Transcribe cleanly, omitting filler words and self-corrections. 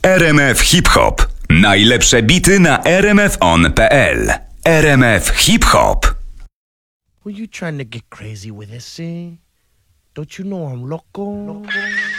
RMF Hip Hop. Najlepsze bity na rmfon.pl. RMF Hip Hop. Were you trying to get crazy with this, eh? Don't you know I'm loco?